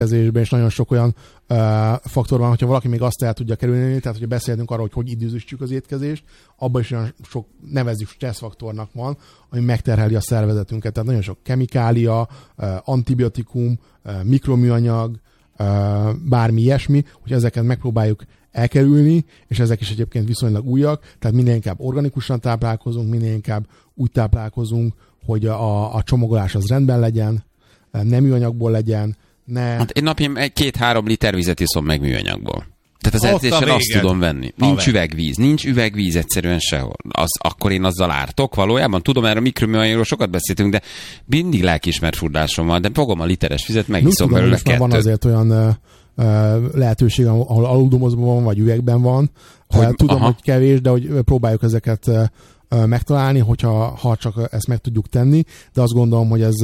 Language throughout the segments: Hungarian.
étkezésben, és nagyon sok olyan faktor van, hogyha valaki még azt el tudja kerülni, tehát hogyha beszélünk arról, hogy időzítsük az étkezést, abban is olyan sok, nevezzük stresszfaktornak van, ami megterheli a szervezetünket. Tehát nagyon sok kemikália, antibiotikum, mikroműanyag, bármi ilyesmi, hogy ezeket megpróbáljuk elkerülni, és ezek is egyébként viszonylag újak, tehát minél inkább organikusan táplálkozunk, minél inkább úgy táplálkozunk, hogy a csomagolás az rendben legyen, nem műanyagból legyen, Hát én napi 2-3 liter vizet iszom meg műanyagból. Tehát az edzésen azt tudom venni. Nincs üvegvíz egyszerűen sehol. Akkor én azzal ártok valójában. Tudom, erről a mikroműanyagról sokat beszéltünk, de mindig lelkiismert furdásom van, de fogom a literes vizet, megiszom belőle 2. Van azért olyan lehetőség, ahol aluddomozban van, vagy üvegben van. Tudom, hogy kevés, de hogy próbáljuk ezeket megtalálni, ha csak ezt meg tudjuk tenni, de azt gondolom, hogy ez...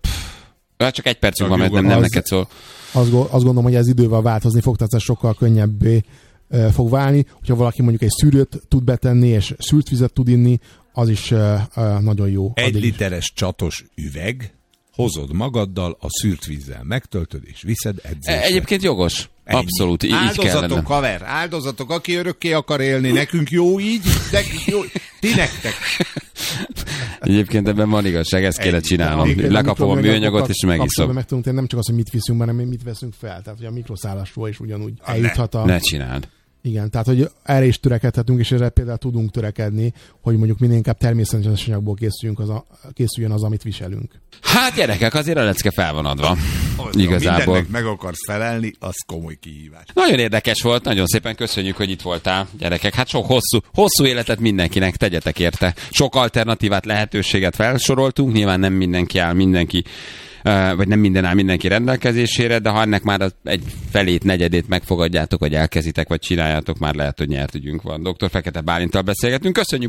Csak 1 percünk van, mert nem neked szól. Azt gondolom, hogy ez idővel változni fog, tehát ez sokkal könnyebbé fog válni. Hogyha valaki mondjuk egy szűrőt tud betenni, és szűrt vizet tud inni, az is nagyon jó. 1 literes csatos üveg, hozod magaddal, a szűrt vízzel megtöltöd, és viszed edzésre. Egyébként jogos. Abszolút, így áldozatok, haver, áldozatok, aki örökké akar élni, nekünk jó így, nekünk jó, ti nektek. Egyébként ebben van igazság, ezt kéne csinálnom. Lekapom a műanyagot, és megiszom. Meg tudunk tenni, nem csak az, hogy mit viszünk, hanem mit veszünk fel. Tehát, hogy a mikroszállásról is ugyanúgy eljuthat Ne csináld. Igen, tehát, hogy erre is törekedhetünk, és erre például tudunk törekedni, hogy mondjuk minél inkább természetes anyagból készüljön az, amit viselünk. Hát gyerekek, azért a lecke fel van adva. Igazából. Mindennek meg akarsz felelni, az komoly kihívás. Nagyon érdekes volt, nagyon szépen köszönjük, hogy itt voltál, gyerekek. Hát sok hosszú életet mindenkinek, tegyetek érte. Sok alternatívát, lehetőséget felsoroltunk, nyilván nem mindenki áll vagy nem minden áll mindenki rendelkezésére, de ha ennek már egy felét, negyedét megfogadjátok, vagy elkezditek, vagy csináljátok, már lehet, hogy nyert ügyünk van. Dr. Fekete Bálinttal beszélgetünk. Köszönjük